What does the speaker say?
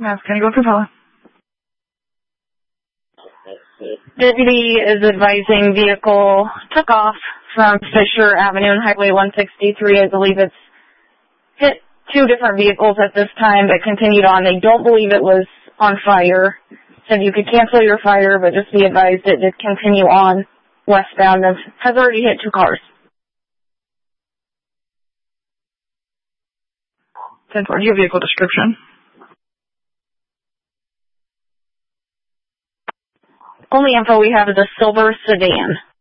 Yes, can you go through Pella? Deputy is advising vehicle took off from Fisher Avenue and Highway 163. I believe it's hit two different vehicles at this time, but continued on. They don't believe it was on fire. Said you could cancel your fire, but just be advised it did continue on westbound and has already hit two cars. 10-4, do you have vehicle description? Only info we have is a silver sedan.